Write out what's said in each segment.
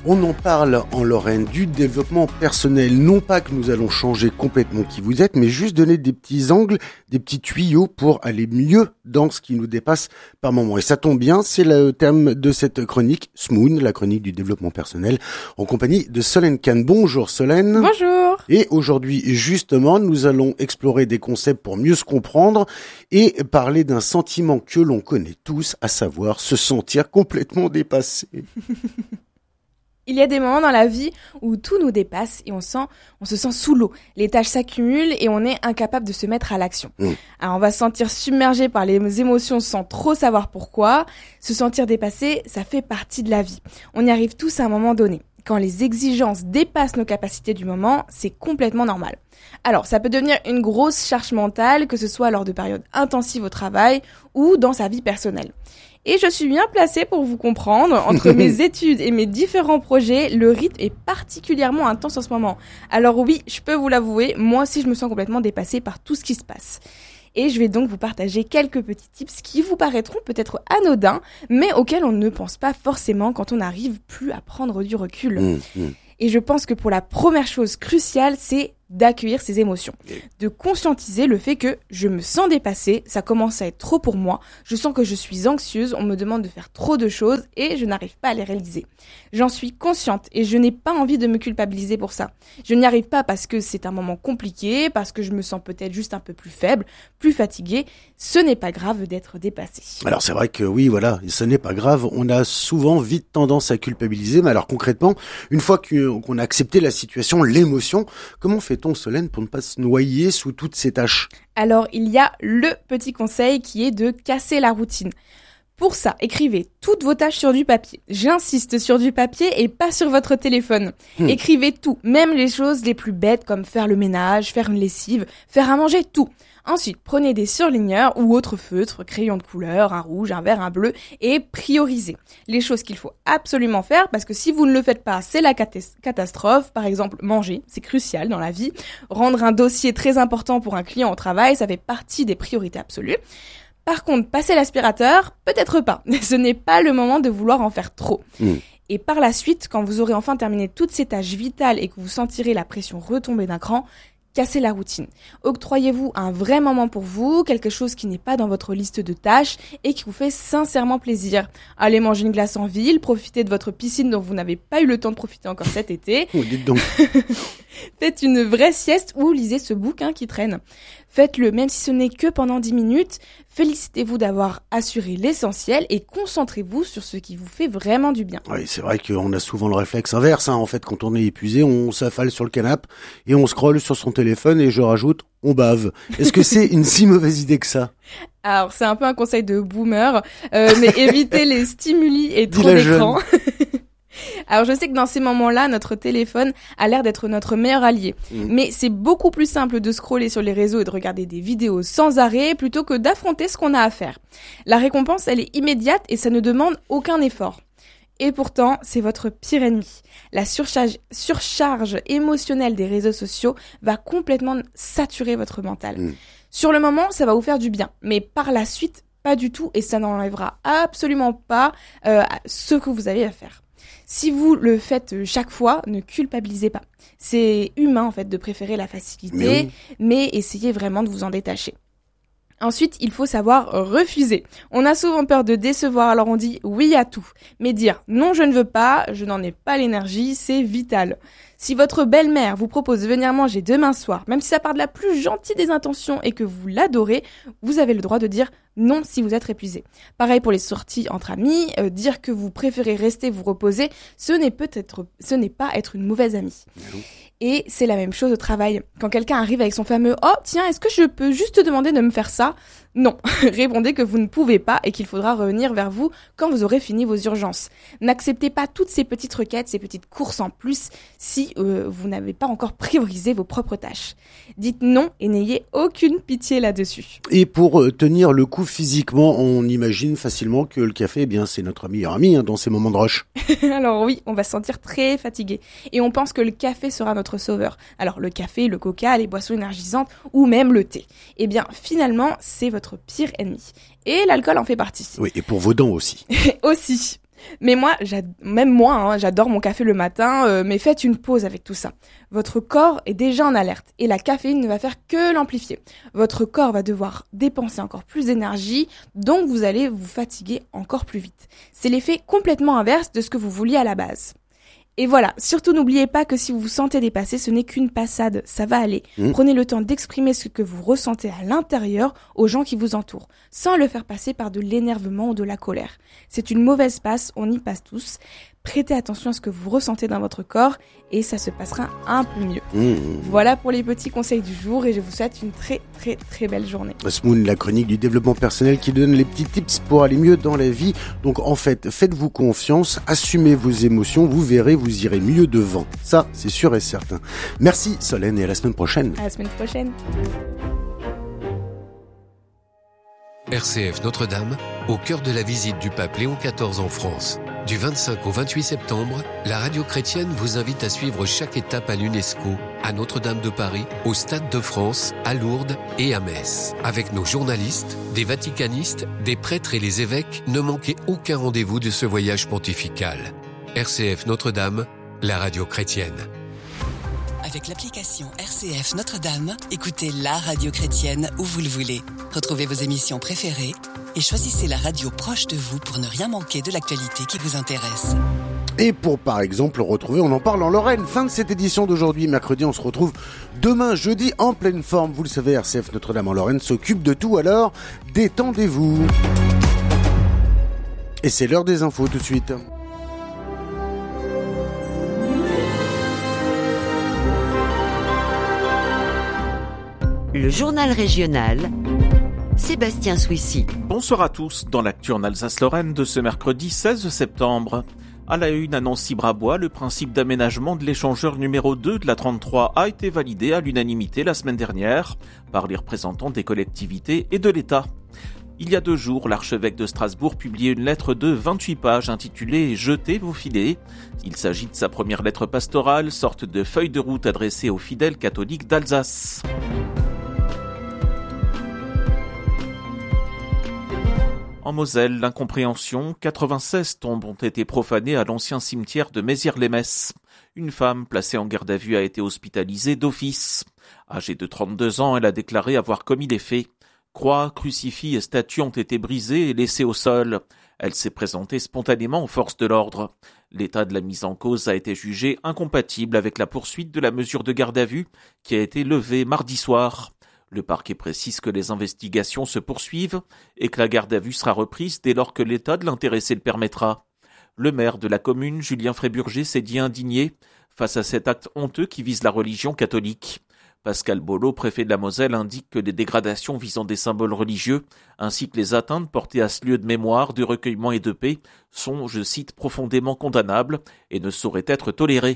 On en parle en Lorraine du développement personnel. Non pas que nous allons changer complètement qui vous êtes, mais juste donner des petits angles, des petits tuyaux pour aller mieux dans ce qui nous dépasse par moment. Et ça tombe bien, c'est le terme de cette chronique, Smoon, la chronique du développement personnel, en compagnie de Solène Kahn. Bonjour Solène. Bonjour. Et aujourd'hui, justement, nous allons explorer des concepts pour mieux se comprendre et parler d'un sentiment que l'on connaît tous, à savoir se sentir complètement dépassé. Il y a des moments dans la vie où tout nous dépasse et on se sent sous l'eau. Les tâches s'accumulent et on est incapable de se mettre à l'action. Alors on va se sentir submergé par les émotions sans trop savoir pourquoi. Se sentir dépassé, ça fait partie de la vie. On y arrive tous à un moment donné. Quand les exigences dépassent nos capacités du moment, c'est complètement normal. Alors, ça peut devenir une grosse charge mentale, que ce soit lors de périodes intensives au travail ou dans sa vie personnelle. Et je suis bien placée pour vous comprendre. Entre mes études et mes différents projets, le rythme est particulièrement intense en ce moment. Alors oui, je peux vous l'avouer, moi aussi je me sens complètement dépassée par tout ce qui se passe. Et je vais donc vous partager quelques petits tips qui vous paraîtront peut-être anodins, mais auxquels on ne pense pas forcément quand on n'arrive plus à prendre du recul. Et je pense que pour la première chose cruciale, c'est d'accueillir ses émotions, de conscientiser le fait que je me sens dépassée, ça commence à être trop pour moi, je sens que je suis anxieuse, on me demande de faire trop de choses et je n'arrive pas à les réaliser. J'en suis consciente et je n'ai pas envie de me culpabiliser pour ça. Je n'y arrive pas parce que c'est un moment compliqué, parce que je me sens peut-être juste un peu plus faible, plus fatiguée. Ce n'est pas grave d'être dépassée. Alors c'est vrai que oui, voilà, ce n'est pas grave. On a souvent vite tendance à culpabiliser, mais alors concrètement, une fois qu'on a accepté la situation, l'émotion, comment fait-on, Solène, pour ne pas se noyer sous toutes ces tâches ? Alors, il y a le petit conseil qui est de casser la routine. Pour ça, écrivez toutes vos tâches sur du papier. J'insiste sur du papier et pas sur votre téléphone. Écrivez tout, même les choses les plus bêtes comme faire le ménage, faire une lessive, faire à manger, tout. Ensuite, prenez des surligneurs ou autres feutres, crayons de couleur, un rouge, un vert, un bleu, et priorisez les choses qu'il faut absolument faire, parce que si vous ne le faites pas, c'est la catastrophe. Par exemple, manger, c'est crucial dans la vie. Rendre un dossier très important pour un client au travail, ça fait partie des priorités absolues. Par contre, passer l'aspirateur, peut-être pas. Ce n'est pas le moment de vouloir en faire trop. Et par la suite, quand vous aurez enfin terminé toutes ces tâches vitales et que vous sentirez la pression retomber d'un cran, cassez la routine. Octroyez-vous un vrai moment pour vous, quelque chose qui n'est pas dans votre liste de tâches et qui vous fait sincèrement plaisir. Allez manger une glace en ville, profitez de votre piscine dont vous n'avez pas eu le temps de profiter encore cet été. Dites donc. Faites une vraie sieste ou lisez ce bouquin qui traîne. Faites-le même si ce n'est que pendant 10 minutes. Félicitez-vous d'avoir assuré l'essentiel et concentrez-vous sur ce qui vous fait vraiment du bien. Oui, c'est vrai qu'on a souvent le réflexe inverse. En fait, quand on est épuisé, on s'affale sur le canapé et on scrolle sur son téléphone et je rajoute, on bave. Est-ce que c'est une si mauvaise idée que ça ? Alors, c'est un peu un conseil de boomer, mais évitez les stimuli et trop d'écran. Alors je sais que dans ces moments-là, notre téléphone a l'air d'être notre meilleur allié. Mais c'est beaucoup plus simple de scroller sur les réseaux et de regarder des vidéos sans arrêt plutôt que d'affronter ce qu'on a à faire. La récompense, elle est immédiate et ça ne demande aucun effort. Et pourtant, c'est votre pire ennemi. La surcharge émotionnelle des réseaux sociaux va complètement saturer votre mental. Sur le moment, ça va vous faire du bien, mais par la suite, pas du tout et ça n'enlèvera absolument pas ce que vous avez à faire. Si vous le faites chaque fois, ne culpabilisez pas. C'est humain en fait de préférer la facilité, mais essayez vraiment de vous en détacher. Ensuite, il faut savoir refuser. On a souvent peur de décevoir, alors on dit oui à tout. Mais dire non, je ne veux pas, je n'en ai pas l'énergie, c'est vital. Si votre belle-mère vous propose de venir manger demain soir, même si ça part de la plus gentille des intentions et que vous l'adorez, vous avez le droit de dire non si vous êtes épuisé. Pareil pour les sorties entre amis, dire que vous préférez rester vous reposer, ce n'est pas être une mauvaise amie. Et c'est la même chose au travail. Quand quelqu'un arrive avec son fameux « Oh, tiens, est-ce que je peux juste te demander de me faire ça ?» Non, répondez que vous ne pouvez pas et qu'il faudra revenir vers vous quand vous aurez fini vos urgences. N'acceptez pas toutes ces petites requêtes, ces petites courses en plus si vous n'avez pas encore priorisé vos propres tâches. Dites non et n'ayez aucune pitié là-dessus. Et pour tenir le coup physiquement, on imagine facilement que le café, eh bien, c'est notre meilleur ami dans ces moments de rush. Alors oui, on va se sentir très fatigué et on pense que le café sera notre sauveur. Alors le café, le coca, les boissons énergisantes ou même le thé. Eh bien finalement, c'est votre pire ennemi. Et l'alcool en fait partie. Oui, et pour vos dents aussi. Aussi. Mais même moi, j'adore mon café le matin, mais faites une pause avec tout ça. Votre corps est déjà en alerte et la caféine ne va faire que l'amplifier. Votre corps va devoir dépenser encore plus d'énergie, donc vous allez vous fatiguer encore plus vite. C'est l'effet complètement inverse de ce que vous vouliez à la base. Et voilà, surtout n'oubliez pas que si vous vous sentez dépassé, ce n'est qu'une passade, ça va aller. Prenez le temps d'exprimer ce que vous ressentez à l'intérieur aux gens qui vous entourent, sans le faire passer par de l'énervement ou de la colère. C'est une mauvaise passe, on y passe tous. Prêtez attention à ce que vous ressentez dans votre corps et ça se passera un peu mieux. Voilà pour les petits conseils du jour et je vous souhaite une très très très belle journée. Smoon, la chronique du développement personnel qui donne les petits tips pour aller mieux dans la vie. Donc en fait, faites-vous confiance, assumez vos émotions, vous verrez, vous irez mieux devant. Ça, c'est sûr et certain. Merci Solène et à la semaine prochaine. À la semaine prochaine. RCF Notre-Dame, au cœur de la visite du pape Léon XIV en France. Du 25 au 28 septembre, la radio chrétienne vous invite à suivre chaque étape à l'UNESCO, à Notre-Dame de Paris, au Stade de France, à Lourdes et à Metz. Avec nos journalistes, des vaticanistes, des prêtres et les évêques, ne manquez aucun rendez-vous de ce voyage pontifical. RCF Notre-Dame, la radio chrétienne. Avec l'application RCF Notre-Dame, écoutez la radio chrétienne où vous le voulez. Retrouvez vos émissions préférées et choisissez la radio proche de vous pour ne rien manquer de l'actualité qui vous intéresse. Et pour par exemple retrouver On en parle en Lorraine. Fin de cette édition d'aujourd'hui, mercredi. On se retrouve demain, jeudi, en pleine forme. Vous le savez, RCF Notre-Dame en Lorraine s'occupe de tout, alors détendez-vous. Et c'est l'heure des infos tout de suite. Le journal régional, Sébastien Souissy. Bonsoir à tous, dans l'actu en Alsace-Lorraine de ce mercredi 16 septembre. À la une, à Nancy-Brabois, le principe d'aménagement de l'échangeur numéro 2 de la 33 a été validé à l'unanimité la semaine dernière par les représentants des collectivités et de l'État. Il y a 2 jours, l'archevêque de Strasbourg publiait une lettre de 28 pages intitulée « Jetez vos filets ». Il s'agit de sa première lettre pastorale, sorte de feuille de route adressée aux fidèles catholiques d'Alsace. En Moselle, l'incompréhension, 96 tombes ont été profanées à l'ancien cimetière de Mézières-les-Messes. Une femme placée en garde à vue a été hospitalisée d'office. Âgée de 32 ans, elle a déclaré avoir commis les faits. Croix, crucifix et statues ont été brisées et laissées au sol. Elle s'est présentée spontanément aux forces de l'ordre. L'état de la mise en cause a été jugé incompatible avec la poursuite de la mesure de garde à vue qui a été levée mardi soir. Le parquet précise que les investigations se poursuivent et que la garde à vue sera reprise dès lors que l'état de l'intéressé le permettra. Le maire de la commune, Julien Fréburger, s'est dit indigné face à cet acte honteux qui vise la religion catholique. Pascal Bollot, préfet de la Moselle, indique que les dégradations visant des symboles religieux, ainsi que les atteintes portées à ce lieu de mémoire, de recueillement et de paix, sont, je cite, profondément condamnables et ne sauraient être tolérées.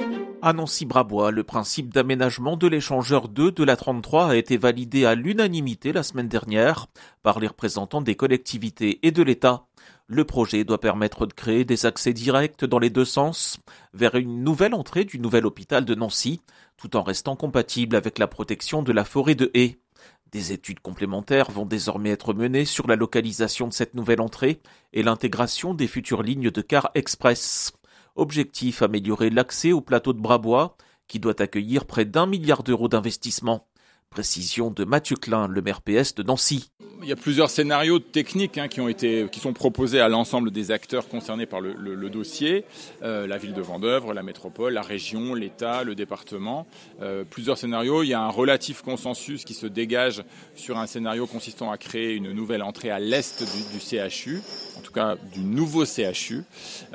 À Nancy-Brabois, le principe d'aménagement de l'échangeur 2 de la 33 a été validé à l'unanimité la semaine dernière par les représentants des collectivités et de l'État. Le projet doit permettre de créer des accès directs dans les 2 sens vers une nouvelle entrée du nouvel hôpital de Nancy, tout en restant compatible avec la protection de la forêt de haies. Des études complémentaires vont désormais être menées sur la localisation de cette nouvelle entrée et l'intégration des futures lignes de car express. Objectif, améliorer l'accès au plateau de Brabois, qui doit accueillir près d'1 milliard d'euros d'investissement. Précision de Mathieu Klein, le maire PS de Nancy. Il y a plusieurs scénarios techniques qui sont proposés à l'ensemble des acteurs concernés par le dossier. La ville de Vendeuvre, la métropole, la région, l'État, le département. Plusieurs scénarios. Il y a un relatif consensus qui se dégage sur un scénario consistant à créer une nouvelle entrée à l'est du CHU, en tout cas du nouveau CHU.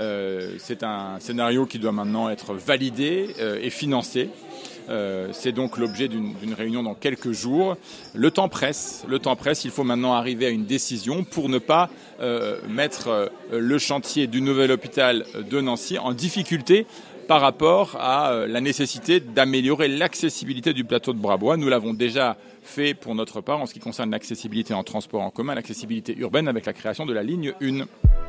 C'est un scénario qui doit maintenant être validé et financé. C'est donc l'objet d'une réunion dans quelques jours. Le temps presse, il faut maintenant arriver à une décision pour ne pas mettre le chantier du nouvel hôpital de Nancy en difficulté par rapport à la nécessité d'améliorer l'accessibilité du plateau de Brabois. Nous l'avons déjà fait pour notre part en ce qui concerne l'accessibilité en transport en commun, l'accessibilité urbaine avec la création de la ligne 1.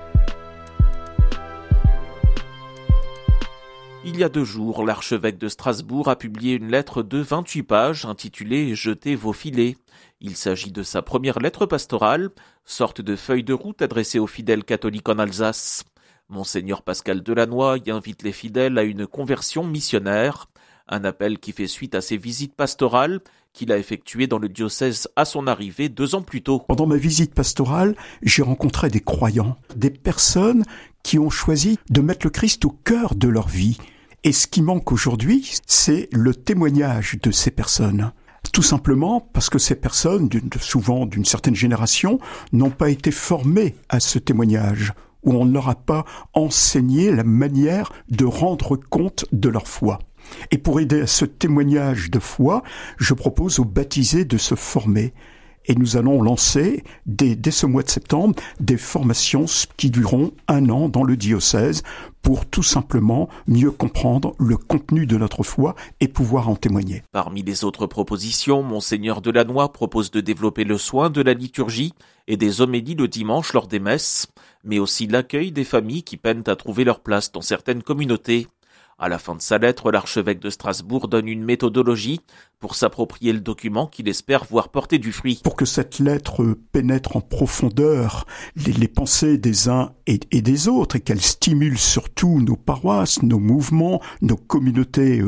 Il y a 2 jours, l'archevêque de Strasbourg a publié une lettre de 28 pages intitulée « Jetez vos filets ». Il s'agit de sa première lettre pastorale, sorte de feuille de route adressée aux fidèles catholiques en Alsace. Monseigneur Pascal Delannoy y invite les fidèles à une conversion missionnaire, un appel qui fait suite à ses visites pastorales qu'il a effectuées dans le diocèse à son arrivée 2 ans plus tôt. Pendant ma visite pastorale, j'ai rencontré des croyants, des personnes qui ont choisi de mettre le Christ au cœur de leur vie. Et ce qui manque aujourd'hui, c'est le témoignage de ces personnes. Tout simplement parce que ces personnes, souvent d'une certaine génération, n'ont pas été formées à ce témoignage, où on ne leur a pas enseigné la manière de rendre compte de leur foi. Et pour aider à ce témoignage de foi, je propose aux baptisés de se former. Et nous allons lancer, dès ce mois de septembre, des formations qui dureront 1 an dans le diocèse pour tout simplement mieux comprendre le contenu de notre foi et pouvoir en témoigner. Parmi les autres propositions, Monseigneur Delannoy propose de développer le soin de la liturgie et des homélies le dimanche lors des messes, mais aussi l'accueil des familles qui peinent à trouver leur place dans certaines communautés. À la fin de sa lettre, l'archevêque de Strasbourg donne une méthodologie pour s'approprier le document qu'il espère voir porter du fruit. Pour que cette lettre pénètre en profondeur les pensées des uns et des autres et qu'elle stimule surtout nos paroisses, nos mouvements, nos communautés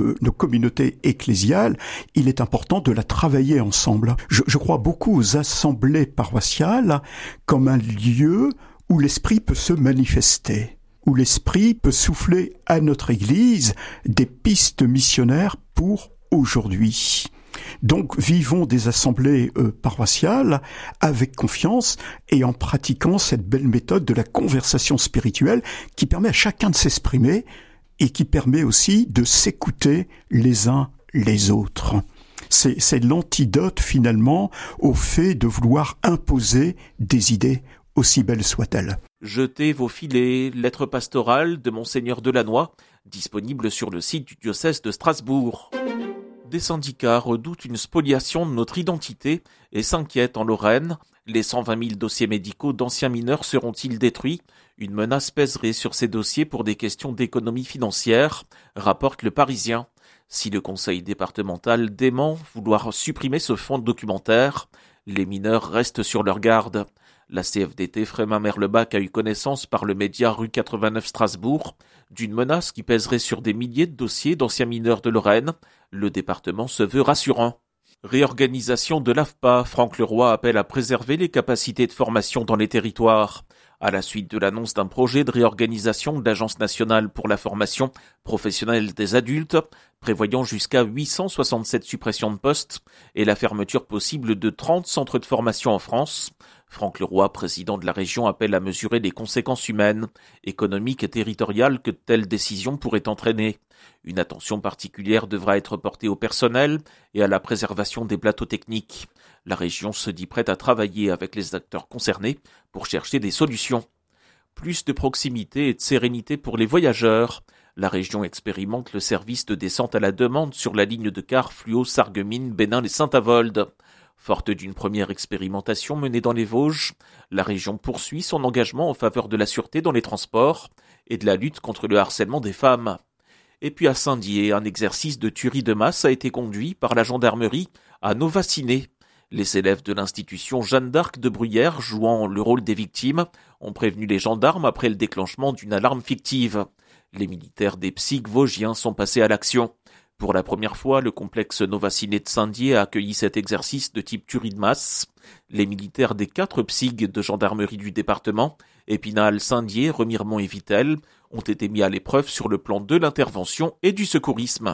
ecclésiales, il est important de la travailler ensemble. Je crois beaucoup aux assemblées paroissiales comme un lieu où l'esprit peut se manifester, où l'esprit peut souffler à notre Église des pistes missionnaires pour aujourd'hui. Donc vivons des assemblées paroissiales avec confiance et en pratiquant cette belle méthode de la conversation spirituelle qui permet à chacun de s'exprimer et qui permet aussi de s'écouter les uns les autres. C'est l'antidote finalement au fait de vouloir imposer des idées aussi belles soient-elles. Jetez vos filets, lettre pastorale de Monseigneur Delannoy, disponible sur le site du diocèse de Strasbourg. Des syndicats redoutent une spoliation de notre identité et s'inquiètent en Lorraine. Les 120 000 dossiers médicaux d'anciens mineurs seront-ils détruits ? Une menace pèserait sur ces dossiers pour des questions d'économie financière, rapporte Le Parisien. Si le conseil départemental dément vouloir supprimer ce fonds documentaire, les mineurs restent sur leur garde. La CFDT Frémin-Merlebach a eu connaissance par le média Rue 89 Strasbourg d'une menace qui pèserait sur des milliers de dossiers d'anciens mineurs de Lorraine. Le département se veut rassurant. Réorganisation de l'AFPA. Franck Leroy appelle à préserver les capacités de formation dans les territoires. À la suite de l'annonce d'un projet de réorganisation de l'Agence nationale pour la formation professionnelle des adultes, prévoyant jusqu'à 867 suppressions de postes et la fermeture possible de 30 centres de formation en France, Franck Leroy, président de la région, appelle à mesurer les conséquences humaines, économiques et territoriales que de telles décisions pourraient entraîner. Une attention particulière devra être portée au personnel et à la préservation des plateaux techniques. La région se dit prête à travailler avec les acteurs concernés pour chercher des solutions. Plus de proximité et de sérénité pour les voyageurs. La région expérimente le service de descente à la demande sur la ligne de car Fluo, Sarreguemines, Bénin et Saint-Avold. Forte d'une première expérimentation menée dans les Vosges, la région poursuit son engagement en faveur de la sûreté dans les transports et de la lutte contre le harcèlement des femmes. Et puis à Saint-Dié, un exercice de tuerie de masse a été conduit par la gendarmerie à Novaciner. Les élèves de l'institution Jeanne d'Arc de Bruyères, jouant le rôle des victimes, ont prévenu les gendarmes après le déclenchement d'une alarme fictive. Les militaires des PSIC vosgiens sont passés à l'action. Pour la première fois, le complexe Novaciné de Saint-Dié a accueilli cet exercice de type tuerie de masse. Les militaires des 4 PSIG de gendarmerie du département, Épinal, Saint-Dié, Remiremont et Vittel, ont été mis à l'épreuve sur le plan de l'intervention et du secourisme.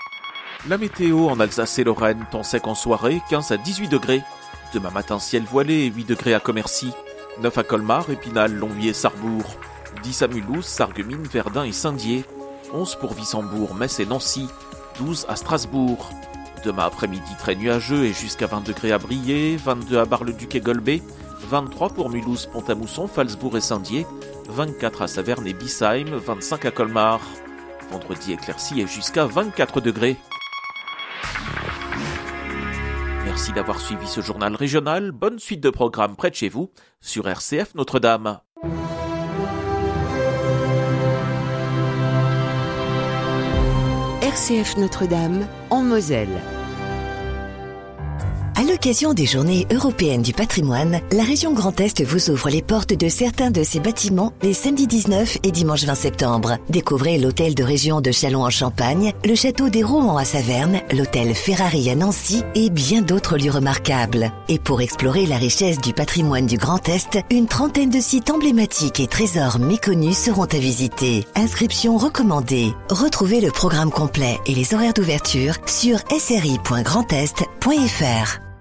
La météo en Alsace et Lorraine, temps sec en soirée, 15 à 18 degrés. Demain matin, ciel voilé et 8 degrés à Commercy. 9 à Colmar, Épinal, Longwy et Sarrebourg. 10 à Mulhouse, Sarreguemines, Verdun et Saint-Dié. 11 pour Wissembourg, Metz et Nancy. 12 à Strasbourg. Demain après-midi très nuageux et jusqu'à 20 degrés à Briey, 22 à Bar-le-Duc et Golbet, 23 pour Mulhouse, Pont-à-Mousson, Phalsbourg et Saint-Dié, 24 à Saverne et Bissheim, 25 à Colmar. Vendredi éclairci et jusqu'à 24 degrés. Merci d'avoir suivi ce journal régional. Bonne suite de programmes près de chez vous sur RCF Notre-Dame. RCF Notre-Dame, en Moselle. À l'occasion des Journées européennes du patrimoine, la région Grand Est vous ouvre les portes de certains de ses bâtiments les samedis 19 et dimanche 20 septembre. Découvrez l'hôtel de région de Châlons-en-Champagne, le château des Rohan à Saverne, l'hôtel Ferrari à Nancy et bien d'autres lieux remarquables. Et pour explorer la richesse du patrimoine du Grand Est, une trentaine de sites emblématiques et trésors méconnus seront à visiter. Inscription recommandée. Retrouvez le programme complet et les horaires d'ouverture sur sri.grandest.fr.